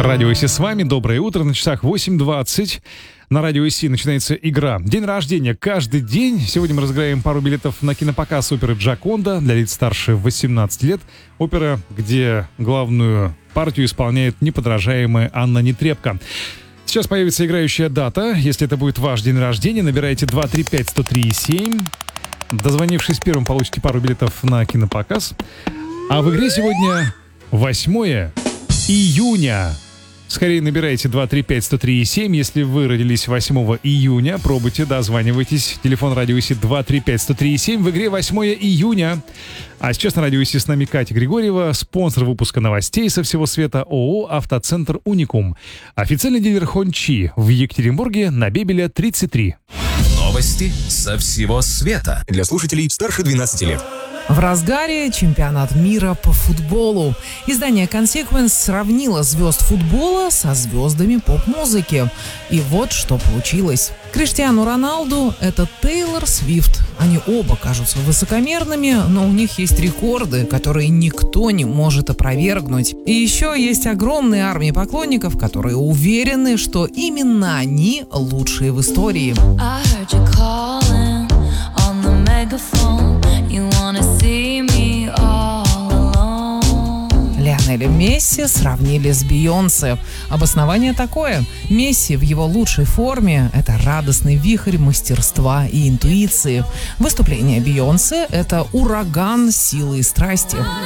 Радио ИС с вами. Доброе утро. На часах 8:20. На Радио ИС начинается игра «День рождения» каждый день. Сегодня мы разыграем пару билетов на кинопоказ оперы «Джоконда» для лиц старше 18 лет. Опера, где главную партию исполняет неподражаемая Анна Нетребко. Сейчас появится играющая дата. Если это будет ваш день рождения, набирайте 235-103-7. Дозвонившись первым, получите пару билетов на кинопоказ. А в игре сегодня 8 июня. Скорее набирайте 235-103-7. Если вы родились 8 июня, пробуйте, дозванивайтесь. Телефон Радио ИС 235-103-7. В игре 8 июня. А сейчас на Радио ИС с нами Катя Григорьева, спонсор выпуска новостей со всего света ООО «Автоцентр Уникум». Официальный дилер Хончи в Екатеринбурге на Бебеля 33. Новости со всего света. Для слушателей старше 12 лет. В разгаре чемпионат мира по футболу. Издание Consequence сравнило звезд футбола со звездами поп-музыки. И вот что получилось. Криштиану Роналду — это Тейлор Свифт. Они оба кажутся высокомерными, но у них есть рекорды, которые никто не может опровергнуть. И еще есть огромная армия поклонников, которые уверены, что именно они лучшие в истории. Лионеля Месси сравнили с Бейонсе. Обоснование такое. Месси в его лучшей форме — это радостный вихрь мастерства и интуиции. Выступление Бейонсе — это ураган силы и страсти.